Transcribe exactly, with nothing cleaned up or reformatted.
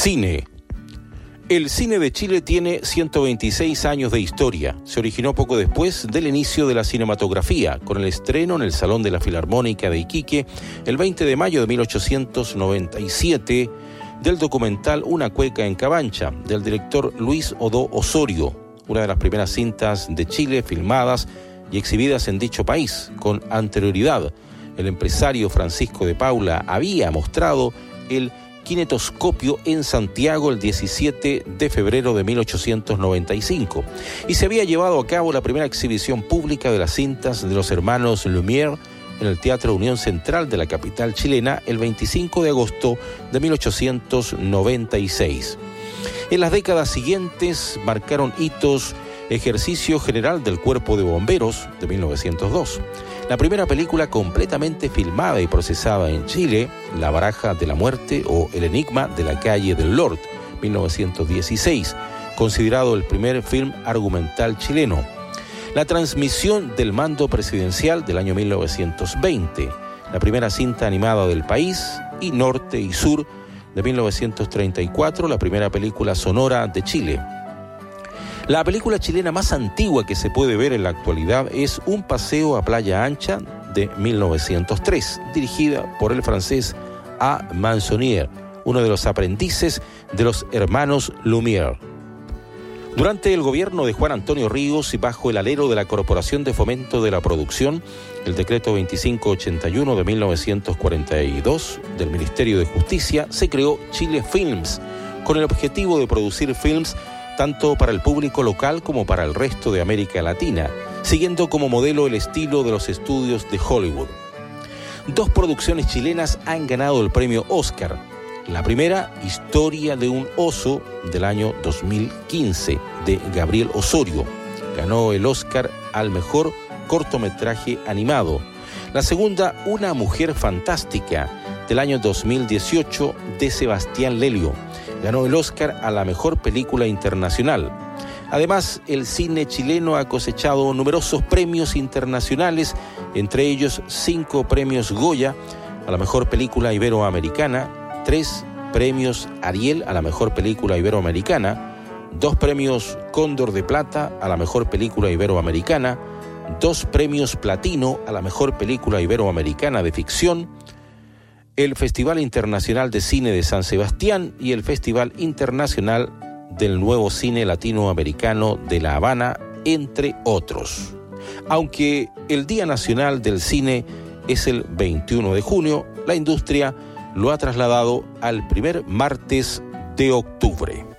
Cine. El cine de Chile tiene ciento veintiséis años de historia. Se originó poco después del inicio de la cinematografía, con el estreno en el Salón de la Filarmónica de Iquique el veinte de mayo de mil ochocientos noventa y siete del documental Una cueca en Cabancha, del director Luis Odó Osorio, una de las primeras cintas de Chile filmadas y exhibidas en dicho país. Con anterioridad, el empresario Francisco de Paula había mostrado el kinetoscopio en Santiago el diecisiete de febrero de mil ochocientos noventa y cinco y se había llevado a cabo la primera exhibición pública de las cintas de los hermanos Lumière en el Teatro Unión Central de la capital chilena el veinticinco de agosto de mil ochocientos noventa y seis. En las décadas siguientes marcaron hitos Ejercicio General del Cuerpo de Bomberos de mil novecientos dos, la primera película completamente filmada y procesada en Chile, La Baraja de la Muerte o El Enigma de la Calle del Lord, mil novecientos dieciséis, considerado el primer film argumental chileno. La transmisión del mando presidencial del año mil novecientos veinte, la primera cinta animada del país, y Norte y Sur de mil novecientos treinta y cuatro, la primera película sonora de Chile. La película chilena más antigua que se puede ver en la actualidad es Un paseo a Playa Ancha de mil novecientos tres, dirigida por el francés A. Manzonier, uno de los aprendices de los hermanos Lumière. Durante el gobierno de Juan Antonio Ríos y bajo el alero de la Corporación de Fomento de la Producción, el decreto veinticinco ochenta y uno de mil novecientos cuarenta y dos del Ministerio de Justicia, se creó Chile Films, con el objetivo de producir films tanto para el público local como para el resto de América Latina, siguiendo como modelo el estilo de los estudios de Hollywood. Dos producciones chilenas han ganado el premio Oscar. La primera, Historia de un oso, del año dos mil quince, de Gabriel Osorio. Ganó el Oscar al mejor cortometraje animado. La segunda, Una mujer fantástica, del año dos mil dieciocho, de Sebastián Lelio. Ganó el Oscar a la mejor película internacional. Además, el cine chileno ha cosechado numerosos premios internacionales, entre ellos cinco premios Goya a la mejor película iberoamericana, tres premios Ariel a la mejor película iberoamericana, dos premios Cóndor de Plata a la mejor película iberoamericana, dos premios Platino a la mejor película iberoamericana de ficción, el Festival Internacional de Cine de San Sebastián y el Festival Internacional del Nuevo Cine Latinoamericano de La Habana, entre otros. Aunque el Día Nacional del Cine es el veintiuno de junio, la industria lo ha trasladado al primer martes de octubre.